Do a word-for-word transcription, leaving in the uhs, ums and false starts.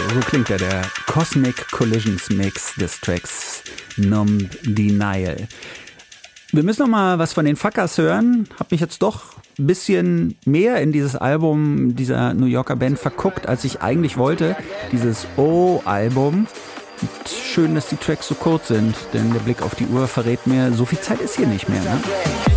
so klingt er, der Cosmic Collisions Mix des Tracks Numb Denial. Wir müssen noch mal was von den Fuckers hören. Hab mich jetzt doch ein bisschen mehr in dieses Album dieser New Yorker Band verguckt, als ich eigentlich wollte. Dieses O-Album. Und schön, dass die Tracks so kurz sind, denn der Blick auf die Uhr verrät mir, so viel Zeit ist hier nicht mehr. Ne?